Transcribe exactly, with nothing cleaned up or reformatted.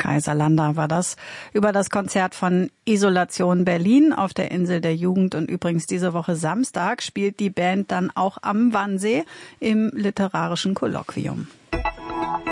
Kaiserlanda war das über das Konzert von Isolation Berlin auf der Insel der Jugend. Und übrigens diese Woche Samstag spielt die Band dann auch am Wannsee im literarischen Kolloquium.